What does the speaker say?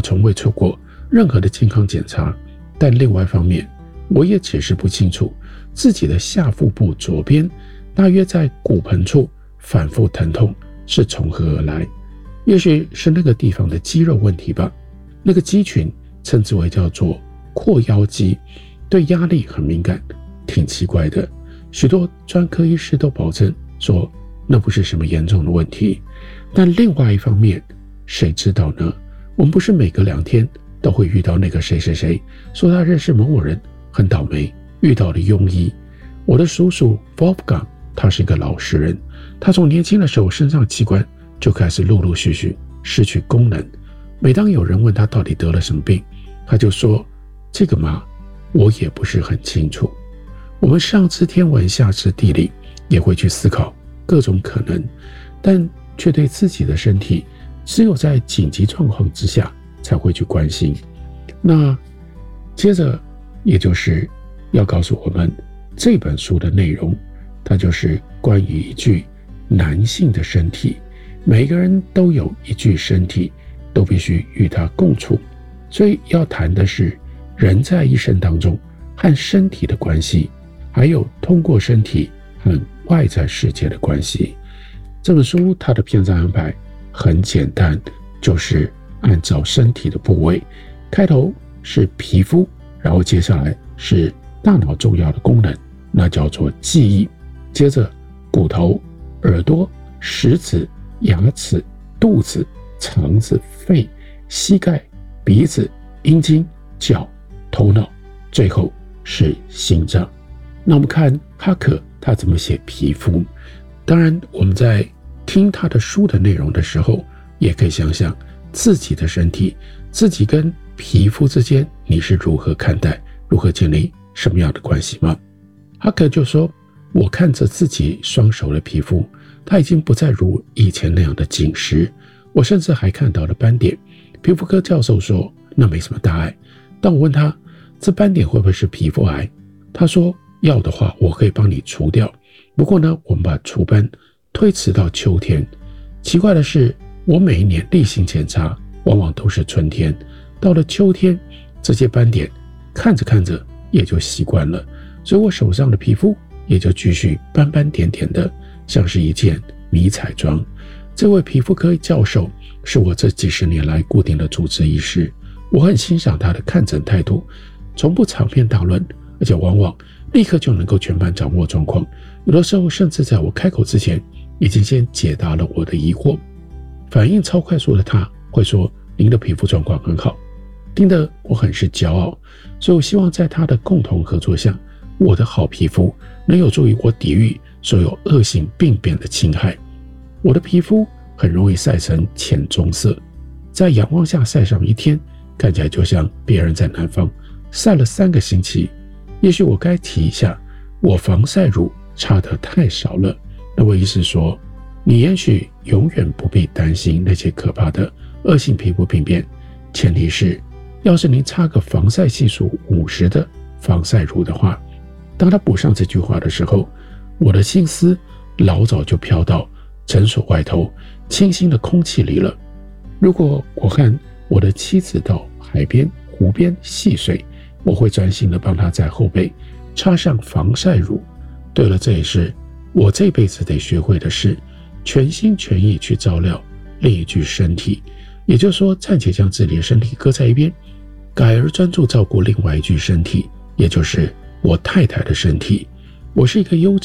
我从未做过任何的健康检查，但另外一方面，我也只是不清楚自己的下腹部左边大约在骨盆处反复疼痛是从何而来。也许是那个地方的肌肉问题吧，那个肌群称之为叫做阔腰肌，对压力很敏感，挺奇怪的。许多专科医师都保证说那不是什么严重的问题，但另外一方面，谁知道呢？我们不是每隔2天都会遇到那个谁谁谁说他认识某某人很倒霉，遇到了庸医。我的叔叔 Wolfgang 他是一个老实人，他从年轻的时候身上器官就开始陆陆续续失去功能。每当有人问他到底得了什么病，他就说这个嘛，我也不是很清楚。我们上知天文下知地理，也会去思考各种可能，但却对自己的身体只有在紧急状况之下才会去关心。那接着也就是要告诉我们这本书的内容，它就是关于一具男性的身体，每个人都有一具身体，都必须与它共处，所以要谈的是人在一生当中和身体的关系，还有通过身体和外在世界的关系。这本书它的篇章安排很简单，就是按照身体的部位，开头是皮肤，然后接下来是大脑重要的功能，那叫做记忆，接着骨头、耳朵、食指、牙齿、肚子、肠子、肺、膝盖、鼻子、阴茎、脚、头脑，最后是心脏。那我们看哈克他怎么写皮肤。当然我们在听他的书的内容的时候，也可以想想自己的身体，自己跟皮肤之间你是如何看待，如何建立什么样的关系吗？哈克就说，我看着自己双手的皮肤，它已经不再如以前那样的紧实，我甚至还看到了斑点。皮肤科教授说那没什么大碍，当我问他这斑点会不会是皮肤癌，他说要的话我可以帮你除掉，不过呢我们把除斑推迟到秋天。奇怪的是，我每一年例行检查往往都是春天，到了秋天这些斑点看着看着也就习惯了，所以我手上的皮肤也就继续斑斑点点的，像是一件迷彩装。这位皮肤科教授是我这几十年来固定的主治医师，我很欣赏他的看诊态度，从不长篇大论，而且往往立刻就能够全盘掌握状况，有的时候甚至在我开口之前已经先解答了我的疑惑。反应超快速的他会说您的皮肤状况很好，听得我很是骄傲，所以我希望在他的共同合作下，我的好皮肤能有助于我抵御所有恶性病变的侵害。我的皮肤很容易晒成浅棕色，在阳光下晒上1天，看起来就像别人在南方晒了3个星期。也许我该提一下，我防晒乳擦得太少了。那位医师说，你也许永远不必担心那些可怕的恶性皮肤病变，前提是要是您擦个防晒系数50的防晒乳的话。当他补上这句话的时候，我的心思老早就飘到诊所外头清新的空气里了。如果我和我的妻子到海边、湖边戏水，我会专心的帮她在后背擦上防晒乳。对了，这也是我这辈子得学会的事，全心全意去照料另一具身体，也就是说暂且将自己的身体搁在一边，改而专注照顾另外一具身体，也就是我太太的身体。我是一个优质